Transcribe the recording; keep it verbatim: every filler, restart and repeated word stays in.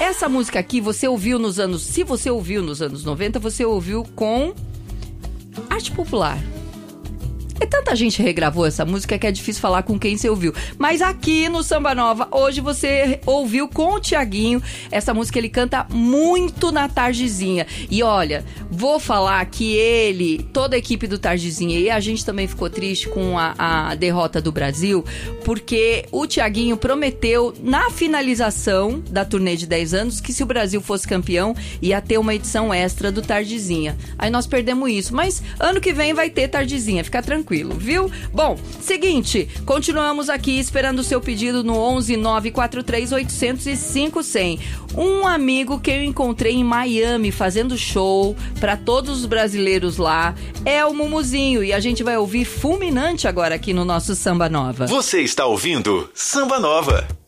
essa música aqui, você ouviu nos anos... Se você ouviu nos anos noventa, você ouviu com arte popular. E tanta gente regravou essa música que é difícil falar com quem você ouviu. Mas aqui no Samba Nova, hoje você ouviu com o Thiaguinho. Essa música ele canta muito na Tardezinha. E olha, vou falar que ele, toda a equipe do Tardezinha, e a gente também ficou triste com a, a derrota do Brasil, porque o Thiaguinho prometeu na finalização da turnê de dez anos que se o Brasil fosse campeão, ia ter uma edição extra do Tardezinha. Aí nós perdemos isso. Mas ano que vem vai ter Tardezinha, fica tranquilo. Viu? Bom, seguinte, continuamos aqui esperando o seu pedido no onze nove quatro três oito zero cinco zero zero. Um amigo que eu encontrei em Miami fazendo show para todos os brasileiros lá é o Mumuzinho, e a gente vai ouvir Fulminante agora aqui no nosso Samba Nova. Você está ouvindo Samba Nova.